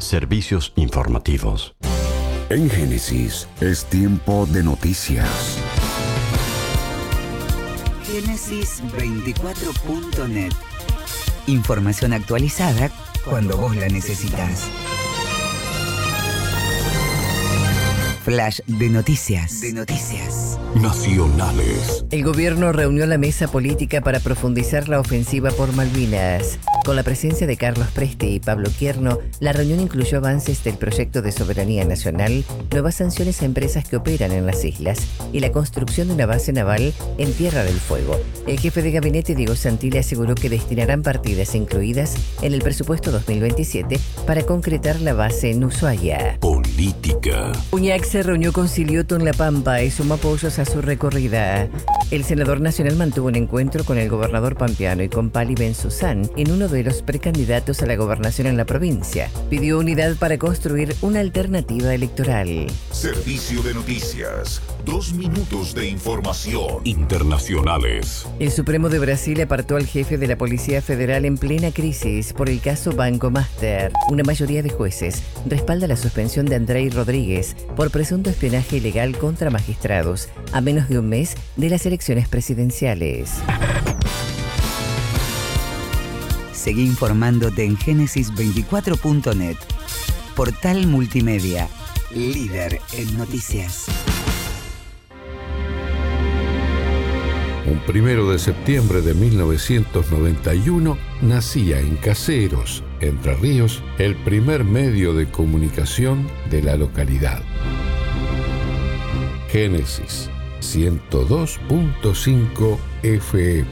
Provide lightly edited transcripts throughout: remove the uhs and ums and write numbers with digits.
Servicios informativos. En Génesis es tiempo de noticias. Génesis24.net. Información actualizada cuando vos la necesitas. Flash de noticias. Nacionales. El gobierno reunió la mesa política para profundizar la ofensiva por Malvinas. Con la presencia de Carlos Presti y Pablo Quierno, la reunión incluyó avances del proyecto de soberanía nacional, nuevas sanciones a empresas que operan en las islas y la construcción de una base naval en Tierra del Fuego. El jefe de gabinete, Diego Santilli, aseguró que destinarán partidas incluidas en el presupuesto 2027 para concretar la base en Ushuaia. Política. Uñac se reunió con Silioto en La Pampa y sumó apoyos a su recorrida. El senador nacional mantuvo un encuentro con el gobernador pampeano y con Pali Benzuzán en uno de los precandidatos a la gobernación en la provincia. Pidió unidad para construir una alternativa electoral. Servicio de noticias. 2 minutos de información. Internacionales. El Supremo de Brasil apartó al jefe de la Policía Federal en plena crisis por el caso Banco Master. Una mayoría de jueces respalda la suspensión de Andrei Rodríguez por presunto espionaje ilegal contra magistrados a menos de un mes de las elecciones presidenciales. Seguí informándote en Génesis24.net. Portal multimedia, líder en noticias. Un 1 de septiembre de 1991 nacía en Caseros, Entre Ríos, el primer medio de comunicación de la localidad. Génesis 102.5 FM.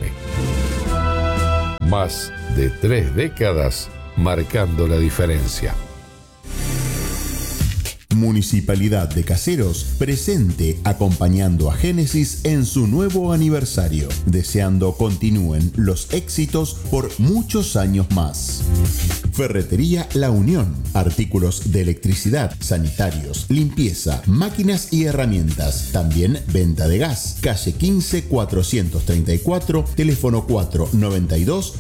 Más de 3 décadas marcando la diferencia. Municipalidad de Caseros, presente acompañando a Génesis en su nuevo aniversario, deseando continúen los éxitos por muchos años más. Ferretería La Unión, artículos de electricidad, sanitarios, limpieza, máquinas y herramientas. También venta de gas. Calle 15 434, teléfono 492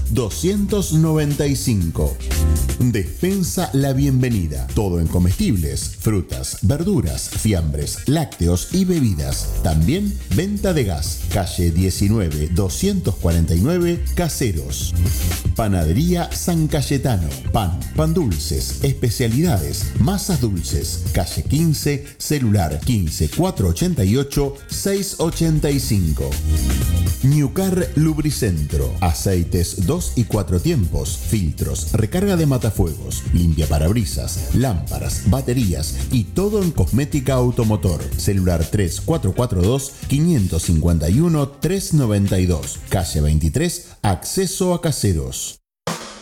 295. Despensa La Bienvenida, todo en comestibles, frutas, verduras, fiambres, lácteos y bebidas. También venta de gas. Calle 19 249, Caseros. Panadería San Cayetano. Pan dulces, especialidades, masas dulces. Calle 15, celular 15 488 685. Ñucar Lubricentro. Aceites 2 y 4 tiempos, filtros, recarga de matafuegos, limpia parabrisas, lámparas, baterías y todo en cosmética automotor. Celular 3442 551 392. Calle 23, acceso a Caseros.